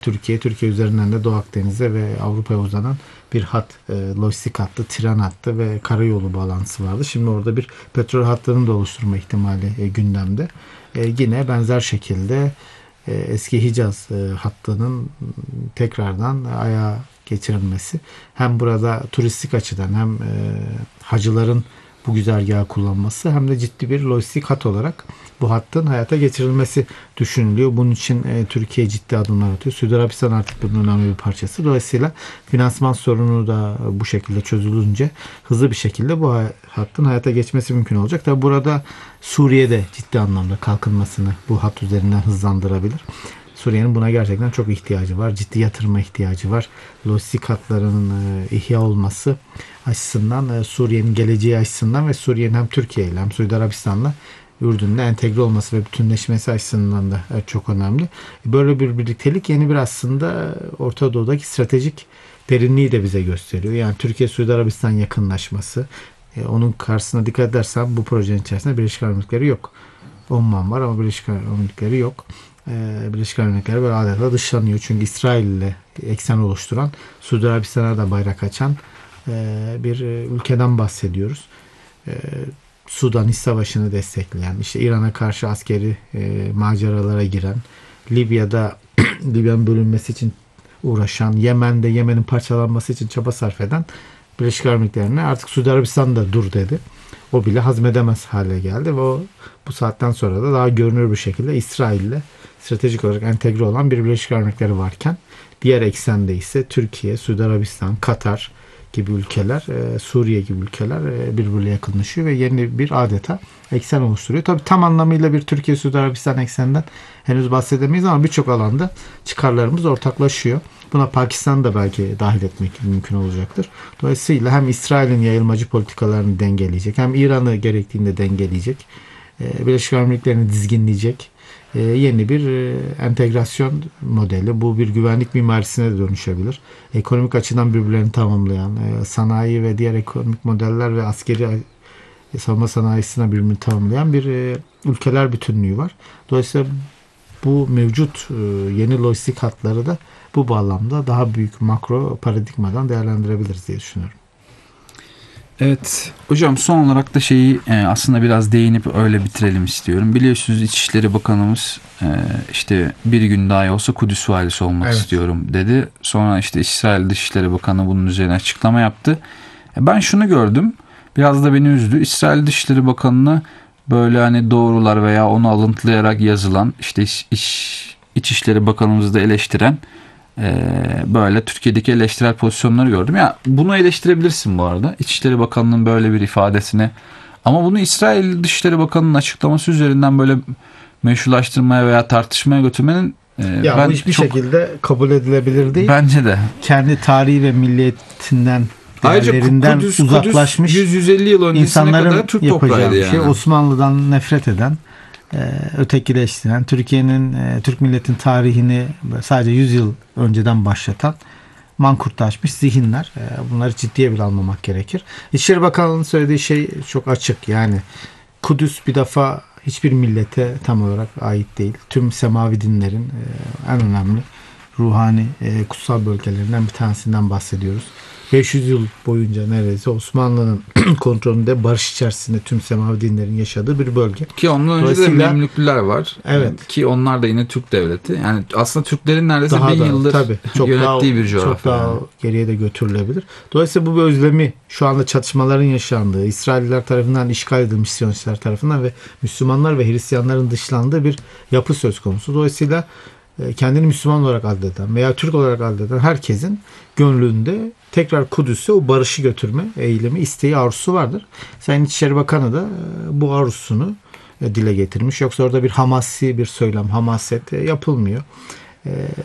Türkiye üzerinden de Doğu Akdeniz'e ve Avrupa'ya uzanan bir hat, lojistik hattı, tren hattı ve karayolu bağlantısı vardı. Şimdi orada bir petrol hattının da oluşturma ihtimali gündemde. Yine benzer şekilde eski Hicaz hattının tekrardan ayağa geçirilmesi hem burada turistik açıdan hem hacıların bu güzergahı kullanması hem de ciddi bir lojistik hat olarak bu hattın hayata geçirilmesi düşünülüyor. Bunun için Türkiye ciddi adımlar atıyor. Suudi Arabistan artık bunun önemli bir parçası. Dolayısıyla finansman sorunu da bu şekilde çözülünce hızlı bir şekilde bu hattın hayata geçmesi mümkün olacak. Tabi burada Suriye'de ciddi anlamda kalkınmasını bu hat üzerinden hızlandırabilir. Suriye'nin buna gerçekten çok ihtiyacı var. Ciddi yatırıma ihtiyacı var. Lojistik hatların ihya olması açısından, Suriye'nin geleceği açısından ve Suriye'nin hem Türkiye ile hem Suudi Arabistan'la Ürdün'le entegre olması ve bütünleşmesi açısından da çok önemli. Böyle bir birliktelik yeni bir aslında Orta Doğu'daki stratejik derinliği de bize gösteriyor. Yani Türkiye-Suudi Arabistan yakınlaşması. Onun karşısına dikkat edersen bu projenin içerisinde Birleşik Arap Emirlikleri yok. Oman var ama Birleşik Arap Emirlikleri yok. Birleşik Arap Emirlikleri böyle adeta dışlanıyor. Çünkü İsrail ile eksen oluşturan, Suudi Arabistan'a da bayrak açan bir ülkeden bahsediyoruz. Sudan İç Savaşı'nı destekleyen, işte İran'a karşı askeri maceralara giren, Libya'da Libya'nın bölünmesi için uğraşan, Yemen'in parçalanması için çaba sarf eden Birleşik Arap Emirlikleri'ne artık Suudi Arabistan da dur dedi. O bile hazmedemez hale geldi ve bu saatten sonra da daha görünür bir şekilde İsrail'le stratejik olarak entegre olan bir Birleşik Arap Emirlikleri varken diğer eksende ise Türkiye, Suudi Arabistan, Katar gibi ülkeler, Suriye gibi ülkeler birbirine yakınlaşıyor ve yeni bir adeta eksen oluşturuyor. Tabii tam anlamıyla bir Türkiye-Suudi Arabistan eksenden henüz bahsedemeyiz ama birçok alanda çıkarlarımız ortaklaşıyor. Buna Pakistan'ı da belki dahil etmek mümkün olacaktır. Dolayısıyla hem İsrail'in yayılmacı politikalarını dengeleyecek, hem İran'ı gerektiğinde dengeleyecek, Birleşik Arap Emirlikleri'ni dizginleyecek yeni bir entegrasyon modeli. Bu bir güvenlik mimarisine de dönüşebilir. Ekonomik açıdan birbirlerini tamamlayan, sanayi ve diğer ekonomik modeller ve askeri savunma sanayisine birbirini tamamlayan bir ülkeler bütünlüğü var. Dolayısıyla bu mevcut yeni lojistik hatları da bu bağlamda daha büyük makro paradigmadan değerlendirebiliriz diye düşünüyorum. Evet hocam, son olarak da şeyi aslında biraz değinip öyle bitirelim istiyorum. Biliyorsunuz İçişleri Bakanımız işte bir gün daha olsa Kudüs valisi olmak istiyorum dedi. Sonra işte İsrail Dışişleri Bakanı bunun üzerine açıklama yaptı. Ben şunu gördüm, biraz da beni üzdü. İsrail Dışişleri Bakanı'nı böyle hani doğrular veya onu alıntılayarak yazılan, işte İçişleri Bakanımızı da eleştiren böyle Türkiye'deki eleştirel pozisyonları gördüm. Ya bunu eleştirebilirsin bu arada, İçişleri Bakanı'nın böyle bir ifadesini. Ama bunu İsrail Dışişleri Bakanı'nın açıklaması üzerinden böyle meşrulaştırmaya veya tartışmaya götürmenin bu hiçbir şekilde kabul edilebilir değil. Bence de. Kendi tarihi ve milliyetinden, değerlerinden uzaklaşmış Kudüs 100-150 yıl öncesine kadar Türk toprağıydı yani. Osmanlı'dan nefret eden, ötekileştiren, Türk milletin tarihini sadece 100 yıl önceden başlatan mankurtlaşmış zihinler. Bunları ciddiye bile almamak gerekir. İçişleri Bakanlığı'nın söylediği şey çok açık. Yani Kudüs bir defa hiçbir millete tam olarak ait değil. Tüm semavi dinlerin en önemli ruhani kutsal bölgelerinden bir tanesinden bahsediyoruz. 500 yıl boyunca neredeyse Osmanlı'nın kontrolünde barış içerisinde tüm semavi dinlerin yaşadığı bir bölge. Ki ondan önce de Memlükliler var. Evet. Ki onlar da yine Türk devleti. Yani aslında Türklerin neredeyse 1000 yıldır yönettiği bir coğrafya. Çok daha geriye de götürülebilir. Dolayısıyla bu bir özlemi, şu anda çatışmaların yaşandığı, İsrailler tarafından işgal edilmiş Siyonistler tarafından ve Müslümanlar ve Hristiyanların dışlandığı bir yapı söz konusu. Dolayısıyla kendini Müslüman olarak addeden veya Türk olarak addeden herkesin gönlünde tekrar Kudüs'e o barışı götürme eğilimi, isteği, arzusu vardır. Sayın İçişleri Bakanı da bu arzusunu dile getirmiş. Yoksa orada bir hamasi bir söylem, hamaset yapılmıyor.